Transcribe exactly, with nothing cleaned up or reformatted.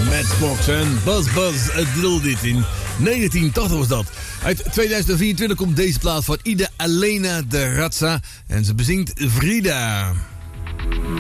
Matchbox en Buzz Buzz, het bedoelde dit in negentien tachtig was dat. Uit tweeduizend vierentwintig komt deze plaat van Ida Alena de Razza en ze bezingt Frida.